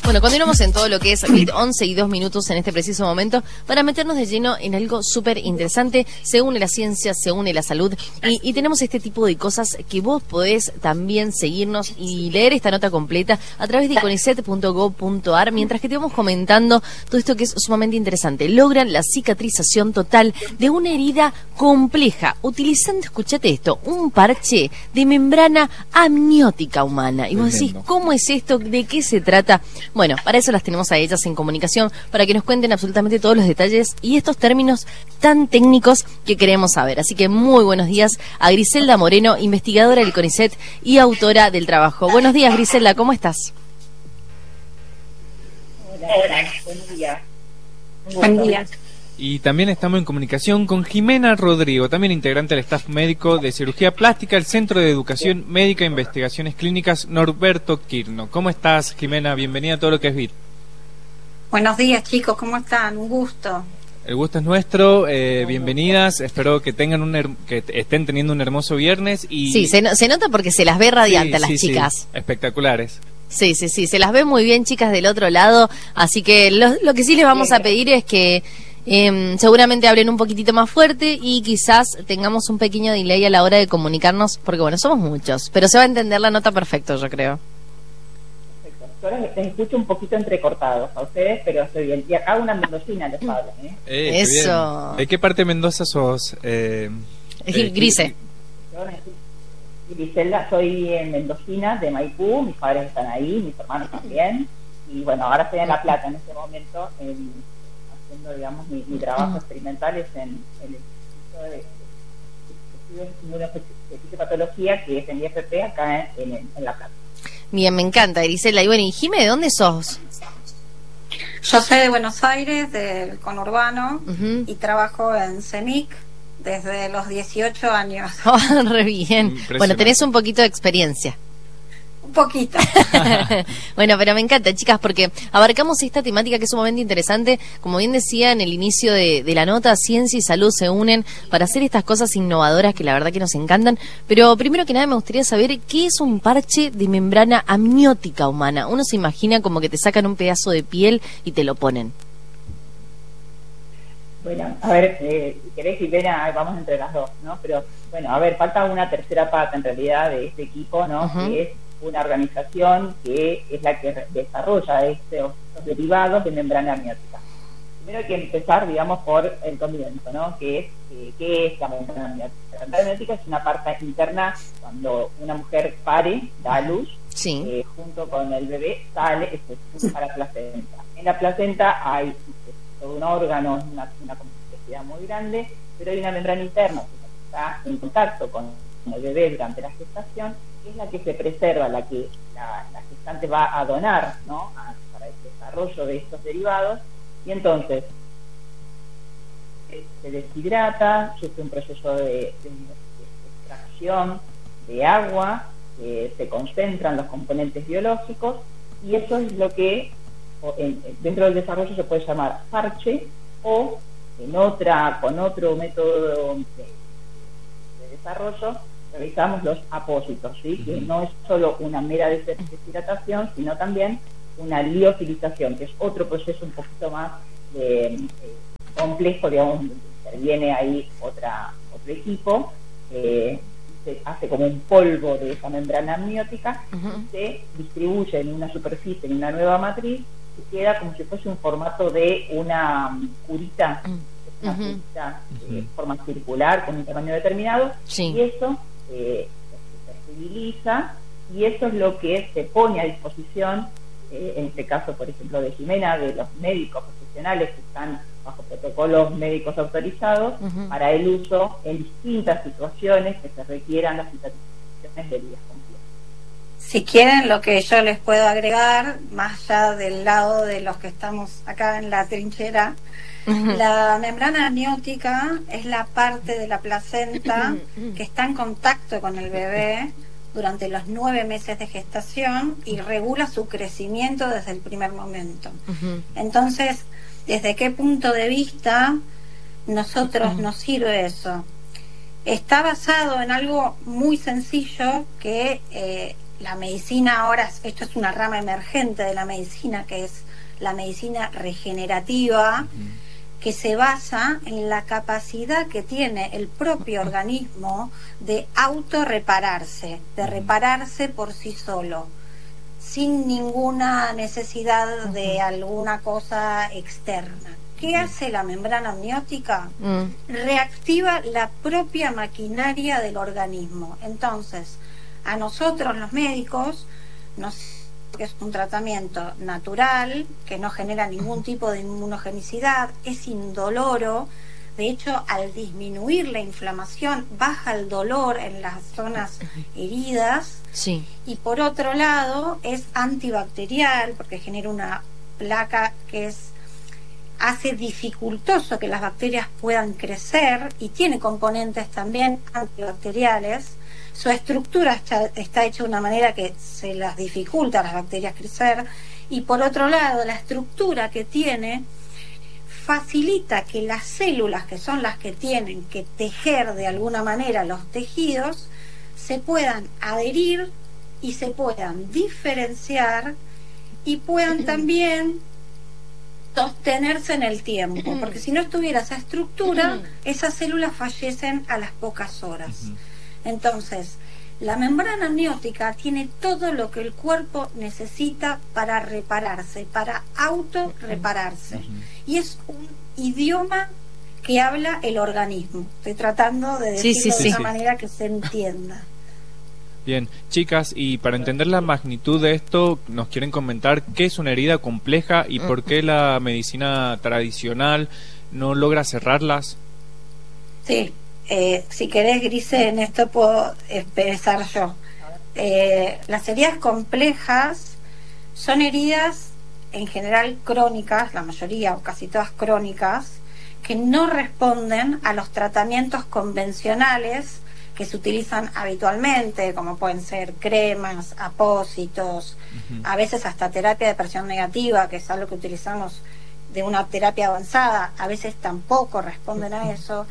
Bueno, continuamos en todo lo que es BIT 11 y 2 minutos en este preciso momento para meternos de lleno en algo súper interesante. Se une la ciencia, se une la salud y tenemos este tipo de cosas que vos podés también seguirnos y leer esta nota completa a través de conicet.gov.ar, mientras que te vamos comentando todo esto que es sumamente interesante. Logran la cicatrización total de una herida compleja utilizando, escuchate esto, un parche de membrana amniótica humana. Y vos decís, ¿cómo es esto? ¿De qué se trata? Bueno, para eso las tenemos a ellas en comunicación, para que nos cuenten absolutamente todos los detalles y estos términos tan técnicos que queremos saber. Así que muy buenos días a Griselda Moreno, investigadora del CONICET y autora del trabajo. Buenos días, Griselda, ¿cómo estás? Hola, buenos días. Buen día. Y también estamos en comunicación con Jimena Rodrigo, también integrante del staff médico de cirugía plástica del Centro de Educación Médica e Investigaciones Clínicas Norberto Quirno. ¿Cómo estás, Jimena? Bienvenida a todo lo que es BIT. Buenos días, chicos, ¿cómo están? Un gusto. El gusto es nuestro, bienvenidas, espero que tengan que estén teniendo un hermoso viernes. Y sí, se nota porque se las ve radiantes las chicas. Sí, espectaculares. Sí, se las ve muy bien, chicas, del otro lado, así que lo que sí les vamos a pedir es que seguramente hablen un poquitito más fuerte y quizás tengamos un pequeño delay a la hora de comunicarnos, porque bueno, somos muchos, pero se va a entender la nota perfecto, yo creo. Perfecto. Yo les escucho un poquito entrecortados a ustedes, pero estoy bien. Y acá una mendocina les habla, Eso. ¿De qué parte de Mendoza sos? Grise. Yo, Griselda, soy mendocina de Maipú, mis padres están ahí, mis hermanos también, y bueno, ahora estoy en La Plata en este momento, haciendo, digamos, mi trabajo experimental es en el Instituto de Estudios de Inmunopatología, que es en IFP, acá en La Plata. Bien, me encanta, Griselda. Y bueno, ¿y Jimé, de dónde sos? Yo soy de Buenos Aires, del conurbano, y trabajo en CENIC desde los 18 años. Oh, re bien. Bueno, tenés un poquito de experiencia. Un poquito. Bueno, pero me encanta, chicas, porque abarcamos esta temática que es sumamente interesante. Como bien decía en el inicio de la nota, ciencia y salud se unen para hacer estas cosas innovadoras que la verdad que nos encantan. Pero primero que nada me gustaría saber qué es un parche de membrana amniótica humana. Uno se imagina como que te sacan un pedazo de piel y te lo ponen. Bueno, a ver, si querés, Jimena, vamos entre las dos, ¿no? Pero, bueno, a ver, falta una tercera pata, en realidad, de este equipo, ¿no? Que es una organización que es la que desarrolla estos derivados de membrana amniótica. Primero hay que empezar, digamos, por el comienzo, ¿no? ¿Qué es la membrana amniótica? La membrana amniótica es una parte interna cuando una mujer pare, da a luz, junto con el bebé sale para la placenta. En la placenta hay un órgano, una complejidad muy grande, pero hay una membrana interna que está en contacto con el bebé durante la gestación, que es la que se preserva, la que la gestante va a donar, ¿no? Para el desarrollo de estos derivados, y entonces se deshidrata, sufre un proceso de extracción de agua, se concentran los componentes biológicos, y eso es lo que dentro del desarrollo se puede llamar parche, o con otro método de desarrollo realizamos los apósitos, ¿sí? Que no es solo una mera deshidratación, sino también una liofilización, que es otro proceso un poquito más complejo, digamos, interviene ahí otro equipo, se hace como un polvo de esa membrana amniótica, y se distribuye en una superficie, en una nueva matriz, que queda como si fuese un formato de una curita, una curita de forma circular, con un tamaño determinado, y eso se fertiliza, y eso es lo que se pone a disposición, en este caso, por ejemplo, de Jimena, de los médicos profesionales que están bajo protocolos médicos autorizados para el uso en distintas situaciones que se requieran las cicatrizaciones de heridas complejas. Si quieren, lo que yo les puedo agregar, más allá del lado de los que estamos acá en la trinchera, la membrana amniótica es la parte de la placenta que está en contacto con el bebé durante los 9 meses de gestación y regula su crecimiento desde el primer momento. Entonces, ¿desde qué punto de vista nosotros nos sirve eso? Está basado en algo muy sencillo que la medicina ahora, esto es una rama emergente de la medicina, que es la medicina regenerativa, que se basa en la capacidad que tiene el propio organismo de autorrepararse, de repararse por sí solo, sin ninguna necesidad de alguna cosa externa. ¿Qué hace la membrana amniótica? Reactiva la propia maquinaria del organismo. Entonces, a nosotros los médicos que es un tratamiento natural, que no genera ningún tipo de inmunogenicidad, es indoloro. De hecho, al disminuir la inflamación, baja el dolor en las zonas heridas. Sí. Y por otro lado, es antibacterial, porque genera una placa que hace dificultoso que las bacterias puedan crecer, y tiene componentes también antibacteriales. Su estructura está hecha de una manera que se las dificulta a las bacterias crecer, y por otro lado, la estructura que tiene facilita que las células, que son las que tienen que tejer de alguna manera los tejidos, se puedan adherir y se puedan diferenciar y puedan también sostenerse en el tiempo, porque si no estuviera esa estructura, esas células fallecen a las pocas horas. Entonces, la membrana amniótica tiene todo lo que el cuerpo necesita para repararse, para autorrepararse. Y es un idioma que habla el organismo. Estoy tratando de decirlo de una manera que se entienda. Bien, chicas, y para entender la magnitud de esto, nos quieren comentar qué es una herida compleja y por qué la medicina tradicional no logra cerrarlas. Sí. Si querés, Grise, en esto puedo empezar yo. Las heridas complejas son heridas en general crónicas, la mayoría o casi todas crónicas, que no responden a los tratamientos convencionales que se utilizan habitualmente, como pueden ser cremas, apósitos, a veces hasta terapia de presión negativa, que es algo que utilizamos de una terapia avanzada, a veces tampoco responden a eso.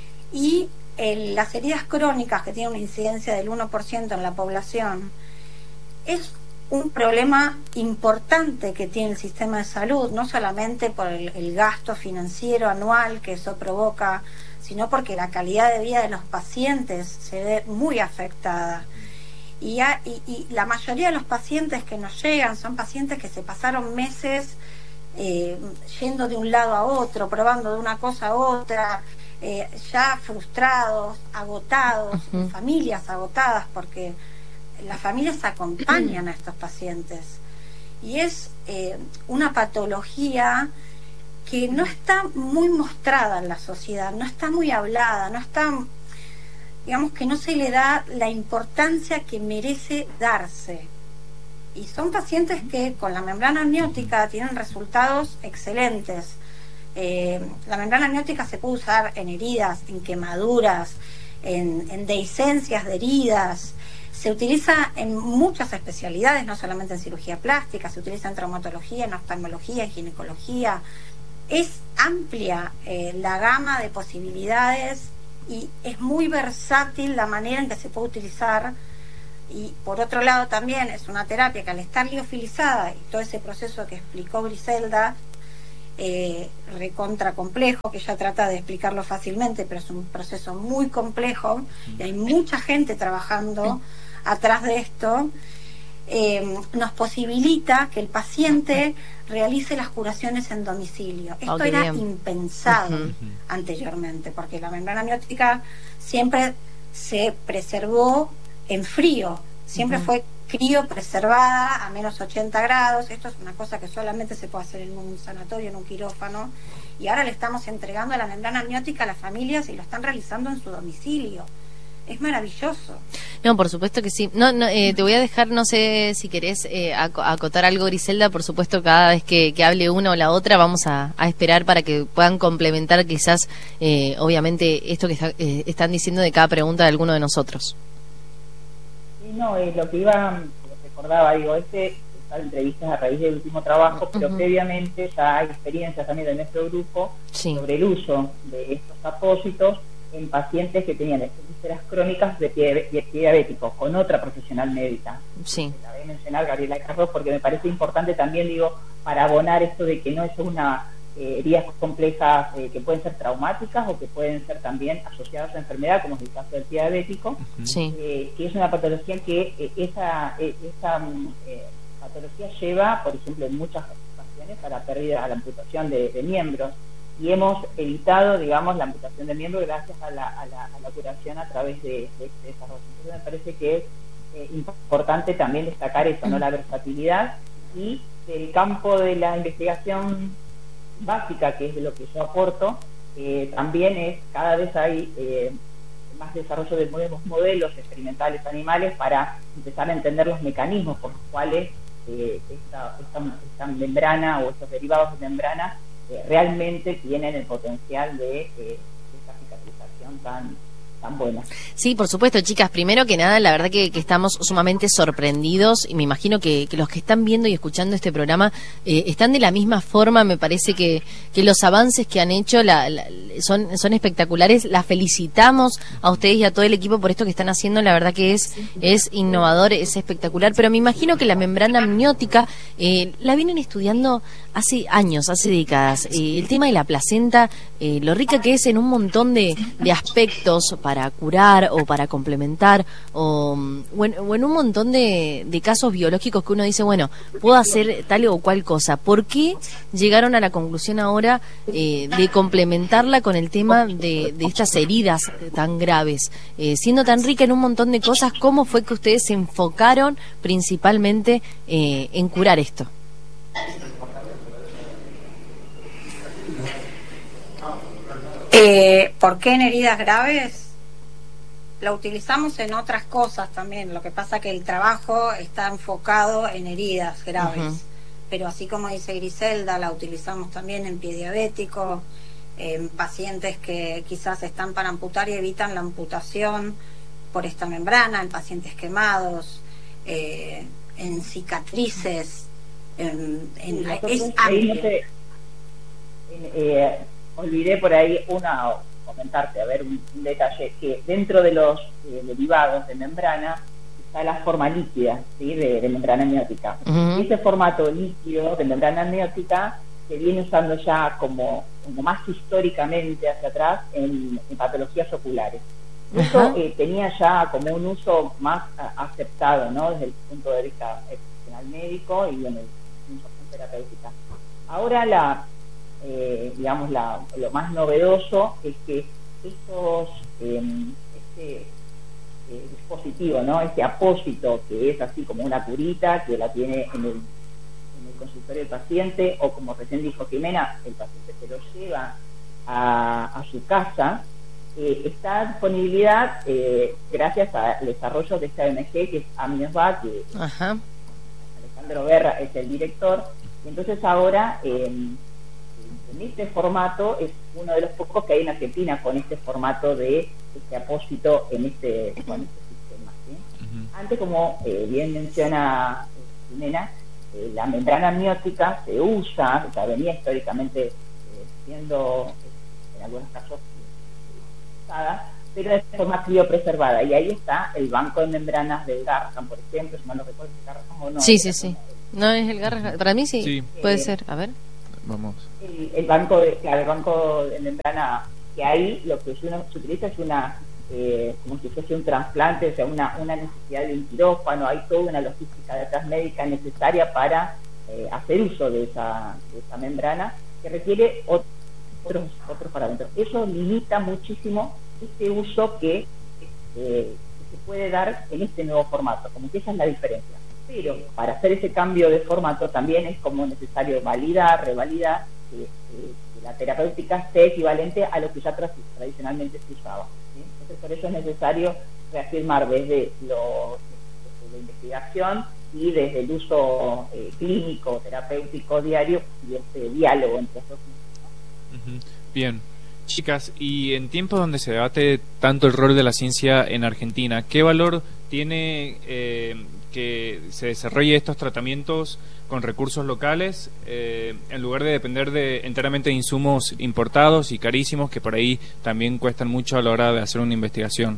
Y las heridas crónicas, que tienen una incidencia del 1% en la población, es un problema importante que tiene el sistema de salud, no solamente por el gasto financiero anual que eso provoca, sino porque la calidad de vida de los pacientes se ve muy afectada. Y la mayoría de los pacientes que nos llegan son pacientes que se pasaron meses yendo de un lado a otro, probando de una cosa a otra, ya frustrados, agotados, familias agotadas, porque las familias acompañan a estos pacientes. Y es una patología que no está muy mostrada en la sociedad, no está muy hablada, no está, digamos que no se le da la importancia que merece darse. Y son pacientes que con la membrana amniótica tienen resultados excelentes. La membrana amniótica se puede usar en heridas, en quemaduras, en dehiscencias de heridas. Se utiliza en muchas especialidades, no solamente en cirugía plástica, se utiliza en traumatología, en oftalmología, en ginecología. Es amplia la gama de posibilidades y es muy versátil la manera en que se puede utilizar. Y por otro lado también es una terapia que, al estar liofilizada, y todo ese proceso que explicó Griselda, recontra complejo, que ella trata de explicarlo fácilmente, pero es un proceso muy complejo y hay mucha gente trabajando atrás de esto, nos posibilita que el paciente realice las curaciones en domicilio. Esto era impensado anteriormente, porque la membrana amniótica siempre se preservó en frío, siempre fue criopreservada a menos 80 grados. Esto es una cosa que solamente se puede hacer en un sanatorio, en un quirófano, y ahora le estamos entregando la membrana amniótica a las familias y lo están realizando en su domicilio. Es maravilloso. No, por supuesto que sí. Te voy a dejar, no sé si querés acotar algo, Griselda. Por supuesto, cada vez que hable una o la otra vamos a esperar para que puedan complementar quizás, obviamente, esto que están diciendo de cada pregunta de alguno de nosotros. No, lo que recordaba, estas entrevistas a raíz del último trabajo, pero previamente ya hay experiencias también de nuestro grupo sobre el uso de estos apósitos en pacientes que tenían úlceras crónicas de pie diabético, con otra profesional médica. Sí. La voy a mencionar, Gabriela Carros, porque me parece importante también, digo, para abonar esto de que no es una heridas complejas que pueden ser traumáticas o que pueden ser también asociadas a enfermedad, como es el caso del pie diabético, sí. Que es una patología que esa patología lleva, por ejemplo, en muchas ocasiones a la pérdida, a la amputación de miembros, y hemos evitado, digamos, la amputación de miembros gracias a la curación a través de este desarrollo. Entonces me parece que es importante también destacar eso, ¿no? La versatilidad, y el campo de la investigación básica, que es de lo que yo aporto, también es, cada vez hay más desarrollo de nuevos modelos experimentales animales para empezar a entender los mecanismos por los cuales esta membrana o estos derivados de membrana realmente tienen el potencial de esta cicatrización tan buena. Sí, por supuesto, chicas. Primero que nada, la verdad que estamos sumamente sorprendidos, y me imagino que los que están viendo y escuchando este programa están de la misma forma. Me parece que los avances que han hecho son espectaculares. Las felicitamos a ustedes y a todo el equipo por esto que están haciendo. La verdad que es innovador, es espectacular. Pero me imagino que la membrana amniótica la vienen estudiando hace años, hace décadas. El tema de la placenta, lo rica que es en un montón de aspectos para curar o para complementar, o en un montón de casos biológicos que uno dice, bueno, puedo hacer tal o cual cosa. ¿Por qué llegaron a la conclusión ahora de complementarla con el tema de estas heridas tan graves? Siendo tan rica en un montón de cosas, ¿cómo fue que ustedes se enfocaron principalmente en curar esto? ¿Por qué en heridas graves? La utilizamos en otras cosas también. Lo que pasa que el trabajo está enfocado en heridas graves. Pero así como dice Griselda, la utilizamos también en pie diabético, en pacientes que quizás están para amputar y evitan la amputación por esta membrana, en pacientes quemados, en cicatrices, es amplio. Olvidé por ahí comentarte, a ver, un detalle, que dentro de los derivados de membrana está la forma líquida, ¿sí? de membrana amniótica. Y ese formato líquido de membrana amniótica se viene usando ya como más históricamente hacia atrás en patologías oculares. Eso tenía ya como un uso más aceptado, ¿no? Desde el punto de vista profesional médico y en el función terapéutica. Ahora digamos, lo más novedoso es que este dispositivo, ¿no? Este apósito, que es así como una curita que la tiene en el consultorio del paciente, o como recién dijo Jimena, el paciente se lo lleva a su casa, está en disponibilidad gracias al desarrollo de esta ONG que es AMNIOSVA, que Alejandro Berra es el director, y entonces ahora en este formato es uno de los pocos que hay en Argentina con este formato de este apósito con este sistema, ¿sí? Antes, como bien menciona Jimena, la membrana amniótica se usa, o sea, venía históricamente siendo en algunos casos usada, pero de forma criopreservada, y ahí está el banco de membranas del Garrahan, por ejemplo, si mal no recuerdo, ¿el Garrahan o no? Sí. No es el Garrahan, para mí sí. Puede ser, a ver. Vamos. El banco de membrana, que ahí lo que se utiliza es como si fuese un trasplante, o sea, una necesidad de un quirófano. Hay toda una logística detrás médica necesaria para hacer uso de esa membrana, que requiere otros parámetros. Eso limita muchísimo este uso que se puede dar en este nuevo formato, como que esa es la diferencia. Pero para hacer ese cambio de formato también es como necesario revalidar que la terapéutica sea equivalente a lo que ya tradicionalmente se usaba, ¿sí? Entonces por eso es necesario reafirmar desde la investigación y desde el uso clínico, terapéutico diario, y este diálogo entre esos mismos. Bien. Chicas, y en tiempos donde se debate tanto el rol de la ciencia en Argentina, ¿qué valor tiene que se desarrolle estos tratamientos con recursos locales, en lugar de depender enteramente de insumos importados y carísimos que por ahí también cuestan mucho a la hora de hacer una investigación.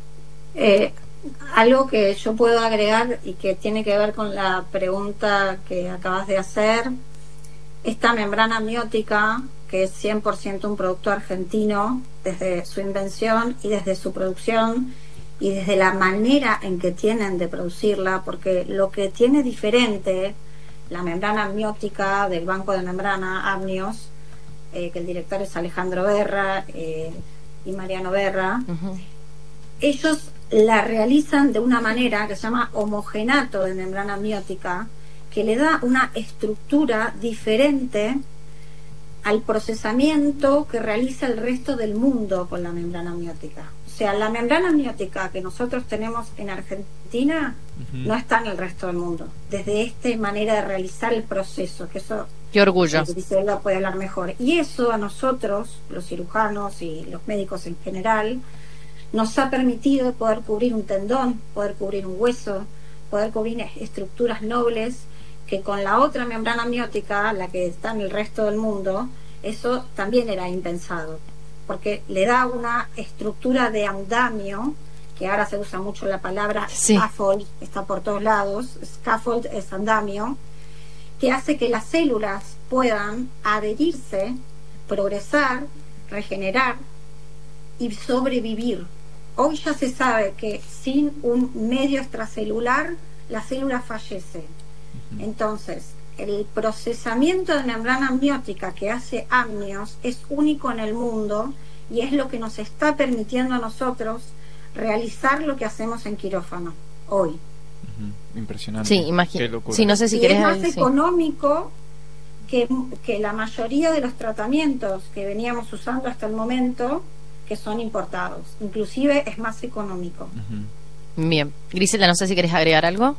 Algo que yo puedo agregar y que tiene que ver con la pregunta que acabas de hacer, esta membrana amniótica, que es 100% un producto argentino, desde su invención y desde su producción y desde la manera en que tienen de producirla, porque lo que tiene diferente la membrana amniótica del Banco de Membrana, Amnios, que el director es Alejandro Berra y Mariano Berra, ellos la realizan de una manera que se llama homogenato de membrana amniótica, que le da una estructura diferente al procesamiento que realiza el resto del mundo con la membrana amniótica. O sea, la membrana amniótica que nosotros tenemos en Argentina no está en el resto del mundo, desde esta manera de realizar el proceso, que eso... ¡Qué orgullo! Gisela puede hablar mejor. Y eso a nosotros, los cirujanos y los médicos en general, nos ha permitido poder cubrir un tendón, poder cubrir un hueso, poder cubrir estructuras nobles, que con la otra membrana amniótica, la que está en el resto del mundo, eso también era impensado, porque le da una estructura de andamio, que ahora se usa mucho la palabra scaffold, está por todos lados, scaffold es andamio, que hace que las células puedan adherirse, progresar, regenerar y sobrevivir. Hoy ya se sabe que sin un medio extracelular la célula fallece. Entonces, el procesamiento de membrana amniótica que hace Amnios es único en el mundo y es lo que nos está permitiendo a nosotros realizar lo que hacemos en quirófano hoy. Impresionante. Sí, imagino. Sí, no sé si es más económico que la mayoría de los tratamientos que veníamos usando hasta el momento, que son importados. Inclusive es más económico. Bien. Griselda, no sé si querés agregar algo.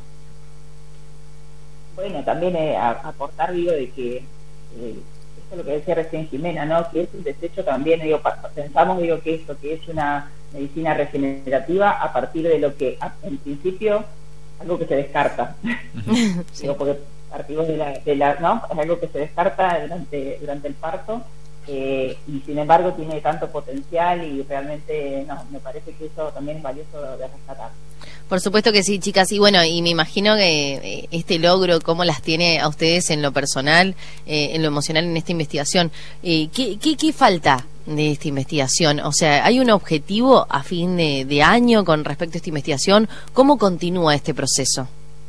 Bueno, también aportar, digo, de que esto es lo que decía recién Jimena, ¿no? Que es un desecho también, digo, pensamos, digo, que esto, que es una medicina regenerativa a partir de lo que, en principio, algo que se descarta. Sí. Digo, porque partimos de la ¿no? Es algo que se descarta durante el parto, y sin embargo tiene tanto potencial y realmente, no, me parece que eso también es valioso de rescatar. Por supuesto que sí, chicas, y bueno, y me imagino que este logro, cómo las tiene a ustedes en lo personal, en lo emocional, en esta investigación. ¿Qué falta de esta investigación? O sea, ¿hay un objetivo a fin de año con respecto a esta investigación? ¿Cómo continúa este proceso?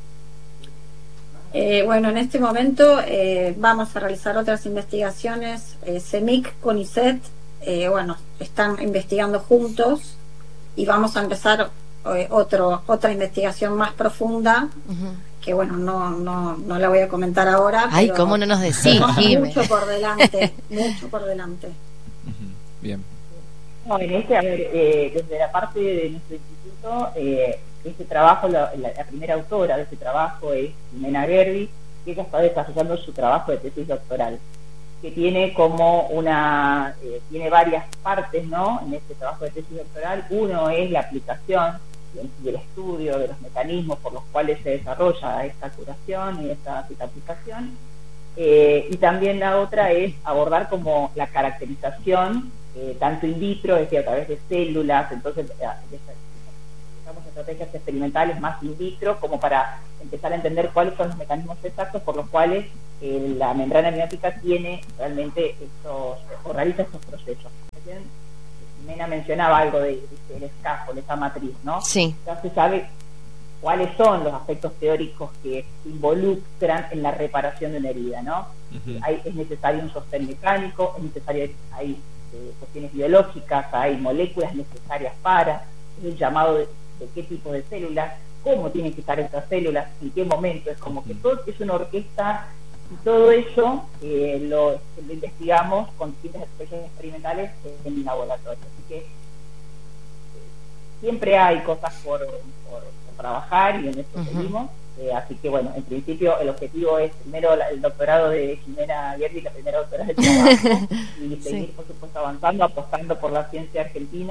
Bueno, en este momento vamos a realizar otras investigaciones. CEMIC, CONICET, bueno, están investigando juntos y vamos a empezar otra investigación más profunda, que bueno, no la voy a comentar ahora. Ay, pero ¿cómo no nos decís, Jimé? Mucho por delante, mucho por delante. Bien. No, desde la parte de nuestro instituto, este trabajo, la primera autora de este trabajo es Jimena Gerbi, que ella está desarrollando su trabajo de tesis doctoral, que tiene como tiene varias partes, ¿no? En este trabajo de tesis doctoral. Uno es la aplicación del estudio de los mecanismos por los cuales se desarrolla esta curación y esta cicatrización, y también la otra es abordar como la caracterización, tanto in vitro, es decir, a través de células. Entonces usamos estrategias experimentales más in vitro como para empezar a entender cuáles son los mecanismos exactos por los cuales la membrana amniótica tiene realmente o realiza estos procesos. Mena mencionaba algo del scaffold, esa matriz, ¿no? Sí. Ya se sabe cuáles son los aspectos teóricos que se involucran en la reparación de una herida, ¿no? Es necesario un sostén mecánico, hay cuestiones biológicas, hay moléculas necesarias para el llamado de qué tipo de células, cómo tienen que estar estas células, en qué momento. Es como que todo es una orquesta, y todo eso lo investigamos con distintas expresiones experimentales en mi laboratorio. Así que siempre hay cosas por trabajar, y en eso seguimos. Así que bueno, en principio el objetivo es primero el doctorado de Jimena Gerbi, la primera doctora del trabajo, y seguir, por supuesto, avanzando, apostando por la ciencia argentina,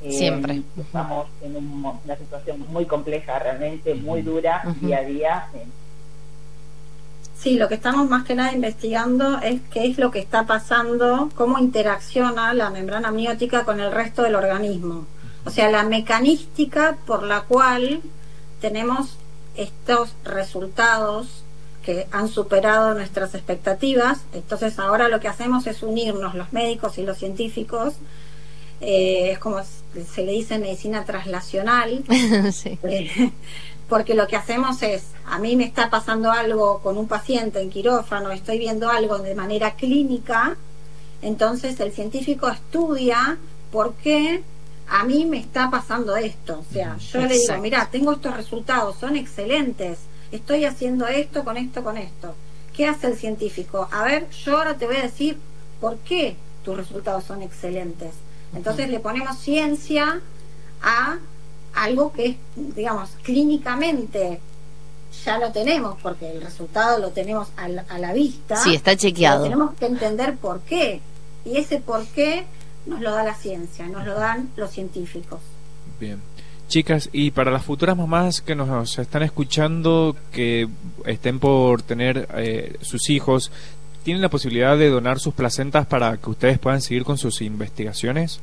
Siempre. Estamos en una situación muy compleja, realmente muy dura, día a día. Sí, lo que estamos más que nada investigando es qué es lo que está pasando, cómo interacciona la membrana amniótica con el resto del organismo. O sea, la mecanística por la cual tenemos estos resultados que han superado nuestras expectativas. Entonces ahora lo que hacemos es unirnos los médicos y los científicos, es como se le dice en medicina traslacional. Sí. Porque lo que hacemos es, a mí me está pasando algo con un paciente en quirófano, estoy viendo algo de manera clínica, entonces el científico estudia por qué a mí me está pasando esto. O sea, yo le digo, mira, tengo estos resultados, son excelentes, estoy haciendo esto, con esto, con esto. ¿Qué hace el científico? A ver, yo ahora te voy a decir por qué tus resultados son excelentes. Entonces le ponemos ciencia a algo que es, digamos, clínicamente ya lo tenemos, porque el resultado lo tenemos a la vista. Sí, está chequeado. Tenemos que entender por qué. Y ese por qué nos lo da la ciencia, nos lo dan los científicos. Bien. Chicas, y para las futuras mamás que nos están escuchando, que estén por tener sus hijos, ¿tienen la posibilidad de donar sus placentas para que ustedes puedan seguir con sus investigaciones?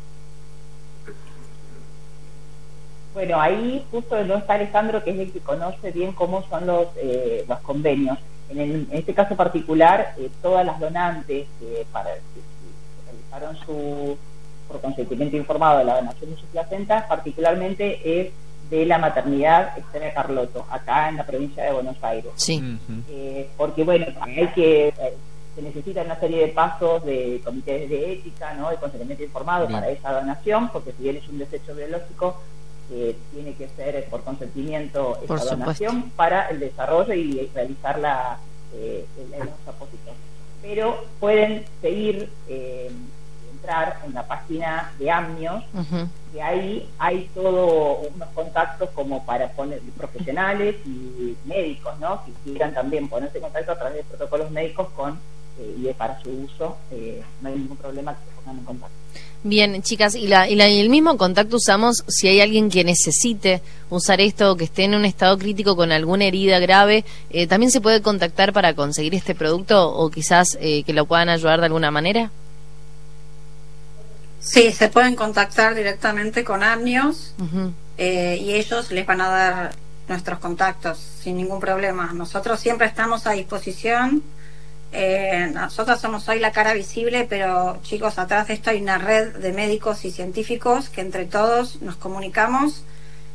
Bueno, ahí justo no está Alejandro, que es el que conoce bien cómo son los convenios. En este caso particular, todas las donantes que realizaron por consentimiento informado de la donación de sus placentas, particularmente es de la maternidad Estela Carlotto, acá en la provincia de Buenos Aires. Sí. Porque bueno, se necesita una serie de pasos de comités de ética, ¿no?, de consentimiento informado para esa donación, porque si bien es un desecho biológico, tiene que ser por consentimiento esa donación para el desarrollo y realizar los apósitos. Pero pueden seguir, entrar en la página de Amnios, que ahí hay todos unos contactos como para poner profesionales y médicos, ¿no?, que quieran también ponerse en contacto a través de protocolos médicos y para su uso. No hay ningún problema que se pongan en contacto. Bien, chicas, y el mismo contacto usamos si hay alguien que necesite usar esto, que esté en un estado crítico con alguna herida grave, ¿también se puede contactar para conseguir este producto o quizás que lo puedan ayudar de alguna manera? Sí, se pueden contactar directamente con Amnios, y ellos les van a dar nuestros contactos sin ningún problema. Nosotros siempre estamos a disposición. Nosotros somos hoy la cara visible, pero chicos, atrás de esto hay una red de médicos y científicos que entre todos nos comunicamos,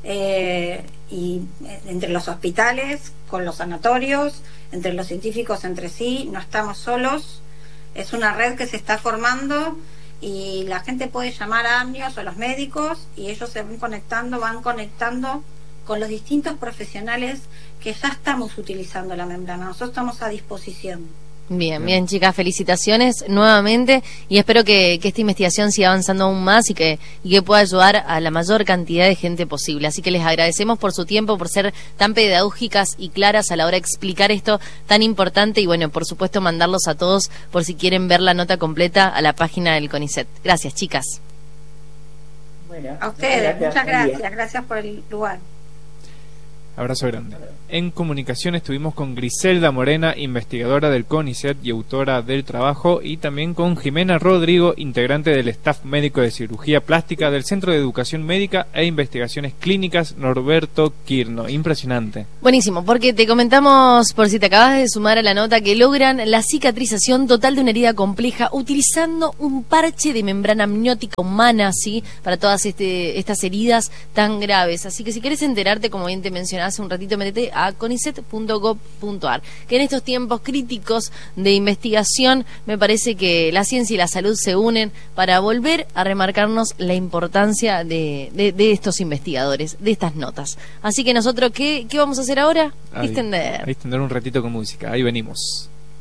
y entre los hospitales, con los sanatorios, entre los científicos entre sí, no estamos solos. Es una red que se está formando y la gente puede llamar a Amnios o a los médicos y ellos se van conectando con los distintos profesionales que ya estamos utilizando la membrana. Nosotros estamos a disposición. Bien, chicas, felicitaciones nuevamente y espero que esta investigación siga avanzando aún más y que pueda ayudar a la mayor cantidad de gente posible. Así que les agradecemos por su tiempo, por ser tan pedagógicas y claras a la hora de explicar esto tan importante y bueno, por supuesto mandarlos a todos por si quieren ver la nota completa a la página del CONICET. Gracias, chicas. Bueno, a ustedes, muchas gracias por el lugar. Abrazo grande. En comunicación estuvimos con Griselda Morena, investigadora del CONICET y autora del trabajo, y también con Jimena Rodrigo, integrante del staff médico de cirugía plástica del Centro de Educación Médica e Investigaciones Clínicas Norberto Quirno. Impresionante. Buenísimo, porque te comentamos, por si te acabas de sumar a la nota, que logran la cicatrización total de una herida compleja utilizando un parche de membrana amniótica humana, ¿sí?, para todas estas heridas tan graves. Así que si quieres enterarte, como bien te mencionaba hace un ratito, métete a conicet.gov.ar, que en estos tiempos críticos de investigación me parece que la ciencia y la salud se unen para volver a remarcarnos la importancia de estos investigadores, de estas notas. Así que nosotros, ¿qué vamos a hacer ahora? Distender un ratito con música, ahí venimos.